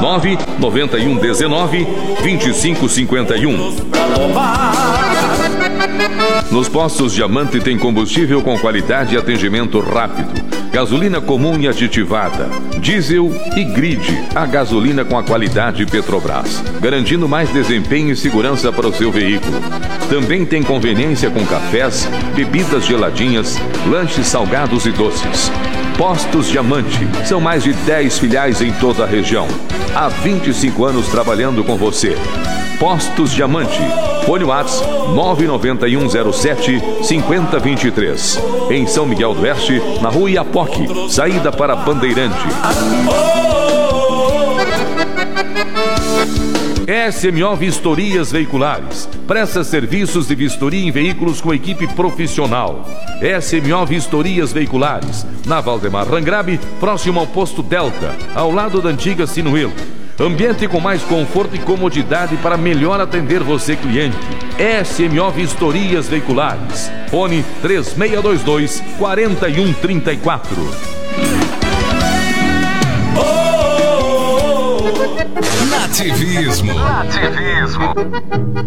99119-2551. Nos postos Diamante tem combustível com qualidade e atendimento rápido, gasolina comum e aditivada, diesel e grid, a gasolina com a qualidade Petrobras, garantindo mais desempenho e segurança para o seu veículo. Também tem conveniência com cafés, bebidas geladinhas, lanches salgados e doces. Postos Diamante, são mais de 10 filiais em toda a região. Há 25 anos trabalhando com você. Postos Diamante, fone WhatsApp 99107-5023. Em São Miguel do Oeste, na rua Iapoque, saída para Bandeirante. SMO Vistorias Veiculares. Presta serviços de vistoria em veículos com equipe profissional. SMO Vistorias Veiculares. Na Valdemar Rangrabe, próximo ao posto Delta, ao lado da antiga Sinuelo. Ambiente com mais conforto e comodidade para melhor atender você, cliente. SMO Vistorias Veiculares. Fone 3622-4134. Nativismo.